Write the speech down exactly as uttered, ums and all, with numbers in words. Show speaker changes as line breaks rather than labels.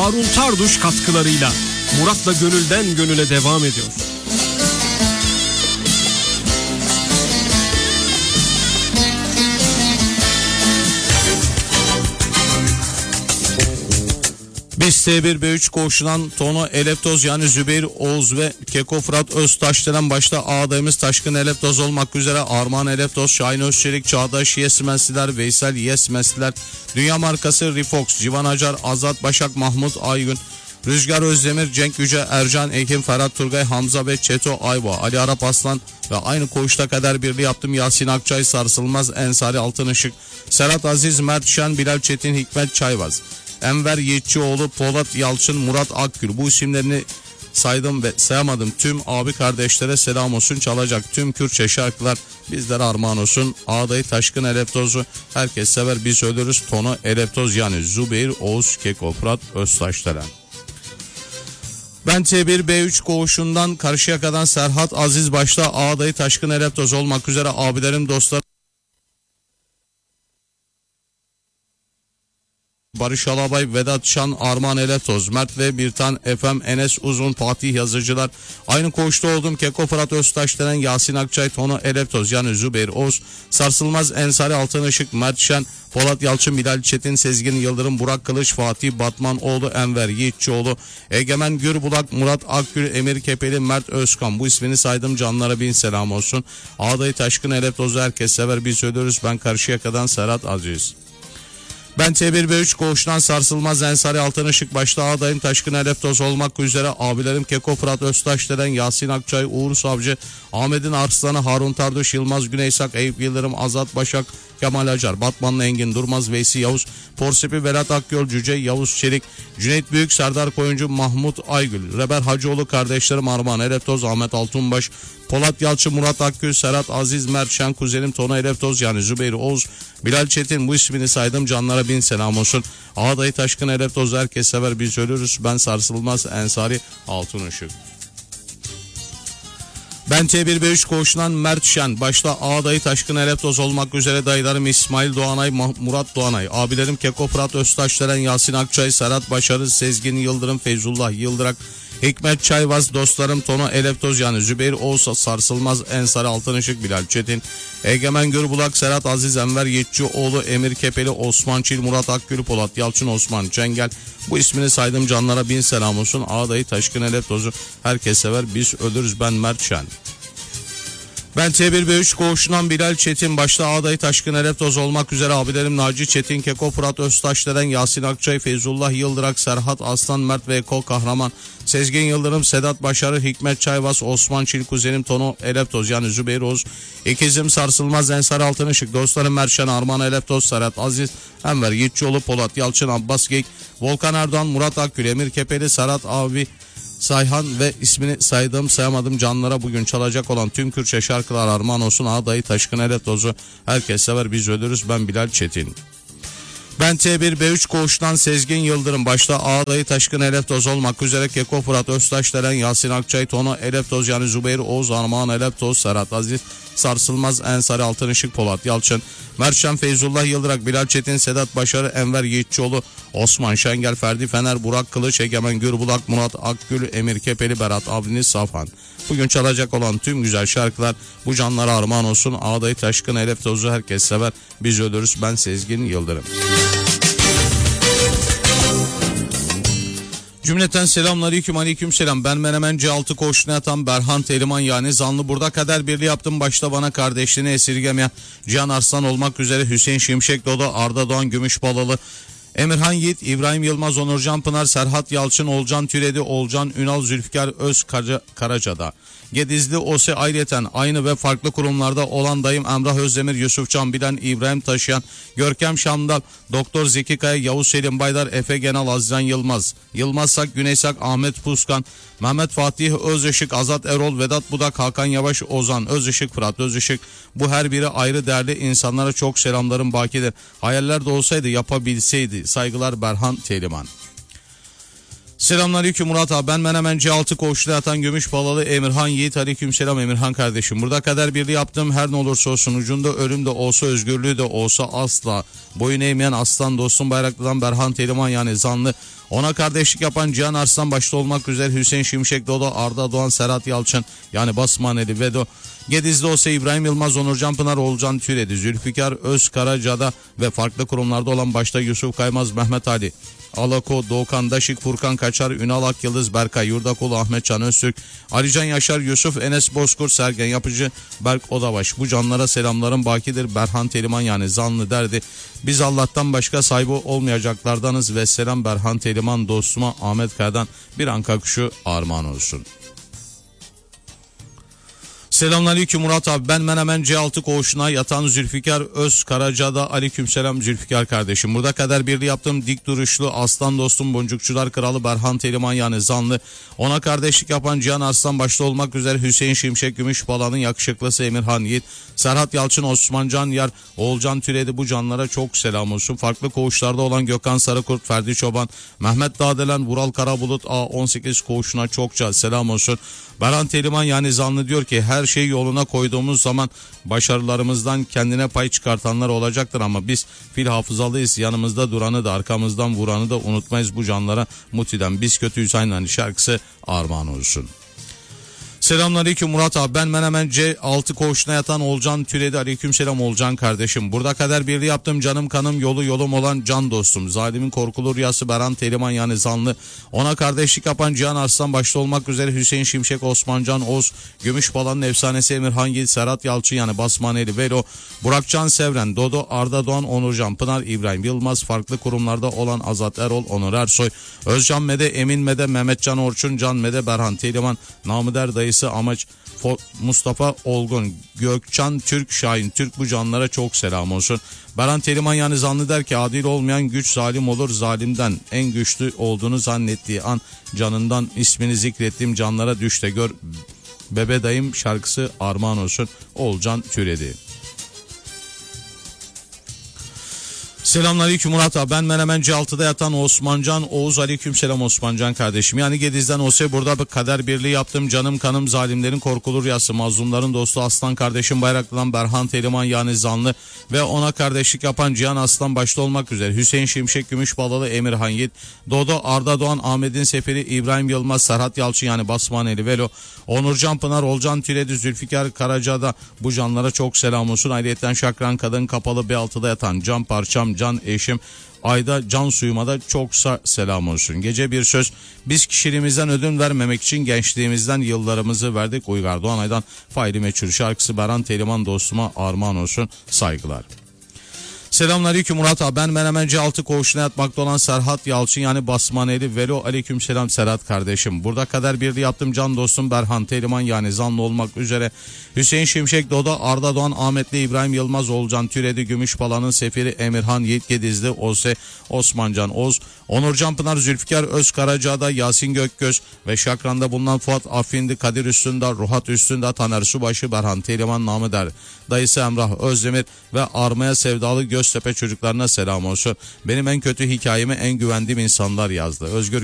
Harun Tarduş katkılarıyla Murat'la Gönülden Gönüle devam ediyor.
Biz T bir B üç koğuşundan Tono Eleptoz yani Zübeyir Oğuz ve Keko Fırat Öztaş denen başta ağadayımız Taşkın Eleptoz olmak üzere Armağan Eleptoz, Şahin Özçelik, Çağdaş Yesmensliler, Veysel Yesmensliler, Dünya Markası Rifox, Civan Acar, Azat Başak, Mahmut Aygün, Rüzgar Özdemir, Cenk Yüce, Ercan Ekim, Ferhat Turgay, Hamza ve Çeto Ayva, Ali Arap Aslan ve aynı koğuşta kader birliği yaptım Yasin Akçay, Sarsılmaz Ensari Altınışık, Serhat Aziz, Mert Şen, Bilal Çetin, Hikmet Çayvaz, Enver Yiğitçioğlu, Polat Yalçın, Murat Akgül. Bu isimlerini saydım ve sayamadım. Tüm abi kardeşlere selam olsun. Çalacak tüm Kürtçe şarkılar bizlere armağan olsun. Ağdayı Taşkın Eleptoz'u herkes sever, biz ölürüz. Tono Eleptoz yani Zübeyir Oğuz Keko Fırat Öztaş'tan. Ben T bir B üç koğuşundan Karşıyaka'dan Serhat Aziz başta Ağdayı Taşkın Eleptoz olmak üzere abilerim, dostlarım, Barış Alabay, Vedat Şan, Arman Eletoz, Mert ve Birtan Efem, Enes Uzun, Fatih Yazıcılar. Aynı koğuşta oldum. Keko Fırat Öztaş denen Yasin Akçay, Tono Eletoz yani Zübeyir Oğuz, Sarsılmaz Ensari Altınışık, Mert Şen, Polat Yalçın, Bilal Çetin, Sezgin Yıldırım, Burak Kılıç, Fatih Batmanoğlu, Enver Yiğitçioğlu, Egemen Gürbulak, Murat Akgül, Emir Kepeli, Mert Özkan. Bu ismini saydım, canlara bin selam olsun. Ağdayı Taşkın Eleptoz'u herkes sever, biz ölürüz. Ben Karşıyaka'dan Serhat Aziz. Ben T bir B üç koğuştan Sarsılmaz Ensari Altınışık başta ağdayım Taşkın Eleptoz olmak üzere abilerim Keko Fırat Öztaş denen Yasin Akçay, Uğur Savcı, Ahmet'in Arslanı, Harun Tarduş, Yılmaz Güneysak, Eyüp Yıldırım, Azat Başak, Kemal Acar, Batmanlı Engin Durmaz, Veysi Yavuz, Porsepi Velat Akyol, Cüce Yavuz Çelik, Cüneyt Büyük, Serdar Koyuncu, Mahmut Aygül, Reber Hacıoğlu kardeşlerim Armağan Eleptoz, Ahmet Altunbaş, Polat Yalçın, Murat Akgül, Serhat Aziz, Mert Şen, kuzenim Tono Eleptoz yani Zübeyir Oğuz, Bilal Çetin. Bu ismini saydım, canlara bin selam olsun. Ağdayı Taşkın Eleptoz herkes sever, biz ölürüz. Ben Sarsılmaz Ensari Altınışık. Ben T bir B üç koğuşundan Mert Şen başta Ağdayı Taşkın Eleptoz olmak üzere dayılarım İsmail Doğanay, Murat Doğanay, abilerim Keko Fırat Öztaş denen Yasin Akçay, Serhat Başarı, Sezgin Yıldırım, Feyzullah Yıldırak, Hikmet Çayvaz, dostlarım Tono Eleptoz yani Zübeyir Oğuz, Sarsılmaz Ensari Altınışık, Bilal Çetin, Egemen Gürbulak, Serhat Aziz, Enver Yiğitçioğlu, Emir Kepeli, Osman Çil, Murat Akgül, Polat Yalçın, Osman Cengel. Bu ismini saydım, canlara bin selam olsun. Ağdayı Taşkın Eleptoz'u herkes sever, biz ölürüz. Ben Mert Şen. Ben T bir B üç koğuşundan Bilal Çetin başta Ağdayı Taşkın Eleptoz olmak üzere abilerim Naci Çetin, Keko Fırat Öztaş denen Yasin Akçay, Feyzullah Yıldırak, Serhat Aslan, Mert ve Eko Kahraman, Sezgin Yıldırım, Sedat Başarı, Hikmet Çayvaz, Osman Çil, kuzenim Tono Eleptoz yani Zübeyir Oğuz, ikizim Sarsılmaz Ensari Altınışık, dostlarım Merşen, Arman Eleptoz, Serhat Aziz, Enver Yiğitçioğlu, Polat Yalçın, Abbas Geyik, Volkan Erdoğan, Murat Akgül, Emir Kepeli, Serhat abi Sayhan ve ismini saydım sayamadım, canlara bugün çalacak olan tüm Kürtçe şarkılar armağan olsun. Ağdayı Taşkın Eleptoz'u herkes sever, biz ölürüz. Ben Bilal Çetin. Ben T bir B üç koğuştan Sezgin Yıldırım başta Ağdayı Taşkın Eleptoz olmak üzere Keko Fırat Öztaş denen Yasin Akçay, Tono Eleptoz yani Zübeyir Oğuz, Armağan Eleptoz, Serhat Aziz, Sarsılmaz Ensari Altınışık, Polat Yalçın, Merşen, Feyzullah Yıldırak, Bilal Çetin, Sedat Başarı, Enver Yiğitçioğlu, Osman Şengel, Ferdi Fener, Burak Kılıç, Egemen Gürbulak, Murat Akgül, Emir Kepeli, Berat Avni Safan. Bugün çalacak olan tüm güzel şarkılar bu canlara armağan olsun. Ağdayı Taşkın Eleptoz'u herkes sever, biz ölürüz. Ben Sezgin Yıldırım. Cümleten selamünaleyküm, aleyküm selam. Ben Menemen C altı koğuşuna yatan Berhan Teliman yani Zanlı. Burada kader birliği yaptım. Başta bana kardeşliğini esirgemeyen Cihan Arslan olmak üzere Hüseyin Şimşek Dodo, Arda Doğan Gümüşbalalı, Emirhan Yiğit, İbrahim Yılmaz, Onurcan Pınar, Serhat Yalçın, Olcan Türedi, Olcan Ünal, Zülfikar Öz Karaca, Karaca'da. Gedizli Ose ayrıyeten aynı ve farklı kurumlarda olan dayım Emrah Özdemir, Yusuf Can Bilen, İbrahim Taşıyan, Görkem Şamdal, Doktor Zeki Kaya, Yavuz Selim Baydar, Efe Genal, Azizan Yılmaz, Yılmaz Sak, Güneysak, Ahmet Puskan, Mehmet Fatih Özışık, Azat Erol, Vedat Budak, Hakan Yavaş, Ozan Özışık, Fırat Özışık. Bu her biri ayrı değerli insanlara çok selamlarım bakidir. Hayaller de olsaydı yapabilseydi. Saygılar Berhan Teliman. Selamünaleyküm Murat abi. Ben Menemen C altı koğuşta yatan Gümüşbalalı Emirhan Yiğit. Aleykümselam Emirhan kardeşim. Burada kader birliği yaptım. Her ne olursa olsun, ucunda ölüm de olsa, özgürlüğü de olsa asla boyun eğmeyen aslan dostum Bayraklı'dan Berhan Teliman yani zanlı. Ona kardeşlik yapan Cihan Arslan başta olmak üzere Hüseyin Şimşek, Dodo, Arda Doğan, Serhat Yalçın yani Basmaneli, Vedo, Gediz'de olsa İbrahim Yılmaz, Onurcan Pınar, Oğulcan Türedi, Zülfikar Özkaraca'da ve farklı kurumlarda olan başta Yusuf Kaymaz, Mehmet Ali, Alako, Doğukan Daşık, Furkan Kaçar, Ünal Akyıldız, Berkay Yurdakulu, Ahmet Can Öztürk, Alican Yaşar, Yusuf, Enes Bozkurt, Sergen Yapıcı, Berk Odabaş. Bu canlara selamlarım bakidir. Berhan Teliman yani zanlı derdi. Biz Allah'tan başka sahibi olmayacaklardanız ve selam Berhan Teliman dostuma Ahmet Kaya'dan bir anka kuşu armağan olsun. Selamünaleyküm Murat abi. Ben Menemen C altı koğuşuna yatan Zülfikar Özkaraca'da. Aleykümselam Zülfikar kardeşim. Burada kader birliği yaptığım dik duruşlu aslan dostum Boncukçular Kralı Berhan Teliman yani zanlı. Ona kardeşlik yapan Cihan Arslan başta olmak üzere Hüseyin Şimşek, Gümüşbala'nın yakışıklısı Emirhan Yiğit, Serhat Yalçın, Osman Can Yar, Oğulcan Türedi, bu canlara çok selam olsun. Farklı koğuşlarda olan Gökhan Sarıkurt, Ferdi Çoban, Mehmet Dağdelen, Vural Karabulut A on sekiz koğuşuna çokça selam olsun. Berhan Teliman yani zanlı diyor ki her şeyi yoluna koyduğumuz zaman başarılarımızdan kendine pay çıkartanlar olacaktır ama biz fil hafızalıyız, yanımızda duranı da arkamızdan vuranı da unutmayız. Bu canlara Muti'den Biz Kötüyüz Aynen şarkısı armağan olsun. Selamünaleyküm Murat abi. Ben Menemen C altı koğuşuna yatan Olcan Türedi. Aleykümselam Olcan kardeşim. Burada kader birliği yaptım. Canım kanım yolu yolum olan can dostum. Zalimin korkulu rüyası Berhan Teliman yani zanlı. Ona kardeşlik yapan Cihan Arslan başta olmak üzere Hüseyin Şimşek, Osman Can Oğuz, Gümüşbala'nın efsanesi Emirhan Yiğit, Serhat Yalçın yani Basmaneli, Velo, Burakcan Sevren, Dodo, Arda Doğan, Onurcan Pınar, İbrahim Yılmaz, farklı kurumlarda olan Azat Erol, Onur Ersoy, Özcan Mede, Emin Mede, Mehmetcan Orçun, Can Mede, Berhan Teliman, Namıder dayısı Amaç, Mustafa Olgun, Gökçan Türk, Şahin Türk, bu canlara çok selam olsun. Berhan Teliman yani zanlı der ki adil olmayan güç zalim olur, zalimden en güçlü olduğunu zannettiği an canından ismini zikrettiğim canlara düş de gör. Bebe dayım şarkısı armağan olsun. Olcan Türedi. Selamünaleyküm Murat abi. Ben Menemen C altıda yatan Osmancan Oğuz. Aleykümselam Osmancan kardeşim. Yani Gediz'den olsa burada bir kader birliği yaptım. Canım kanım zalimlerin korkulu rüyası, mazlumların dostu aslan kardeşim Bayraklı'dan Berhan Teliman yani zanlı ve ona kardeşlik yapan Cihan Aslan başta olmak üzere Hüseyin Şimşek, Gümüşbalalı Emirhan Yiğit, Dodo, Arda Doğan, Ahmet'in Seferi, İbrahim Yılmaz, Serhat Yalçın yani Basmaneli, Velo, Onurcan Pınar, Olcan Türedi, Zülfikar Karaca'da bu canlara çok selam olsun. Ayrıyeten Şakran Kadın Kapalı B altıda yatan Can Parçam, Can Eşim, Ayda Can Suyuma da çoksa selam olsun. Gece bir söz. Biz kişiliğimizden ödün vermemek için gençliğimizden yıllarımızı verdik. Uygar Doğanay'dan Faili Meçhul şarkısı Berhan Teliman dostuma armağan olsun. Saygılar. Selamünaleyküm Murat abi. Ben Menemen C altı koğuşuna yatmakta olan Serhat Yalçın yani Basmaneli, Velo. Aleykümselam Serhat kardeşim. Burada kader birliği yaptım can dostum Berhan Teliman yani zanlı olmak üzere Hüseyin Şimşek, Doda, Arda Doğan, Ahmetli, İbrahim Yılmaz, Oğulcan Türedi, Gümüşbala'nın Seferi Emirhan Yiğit, Gedizli Ose, Osmancan Oğuz, Onurcan Pınar, Zülfikar Özkaraca'da Yasin Gökgöz ve Şakran'da bulunan Fuat Afindi, Kadir Üstünde, Ruhat Üstünde, Taner Subaşı, Berhan Teliman namı der. Dayısı Emrah Özdemir ve Armaya Sevdalı Göztepe çocuklarına selam olsun. Benim en kötü hikayemi en güvendiğim insanlar yazdı. Özgür